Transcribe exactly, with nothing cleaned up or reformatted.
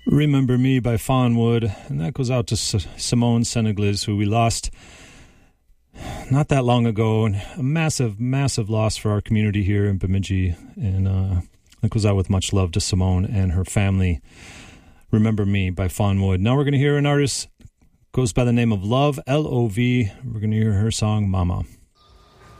Remember Me by Fawnwood, and that goes out to S- Simone Seneglis, who we lost not that long ago, and a massive, massive loss for our community here in Bemidji, and uh, that goes out with much love to Simone and her family. Remember Me by Fawnwood. Now we're going to hear an artist goes by the name of Love, L O V. We're going to hear her song, Mama.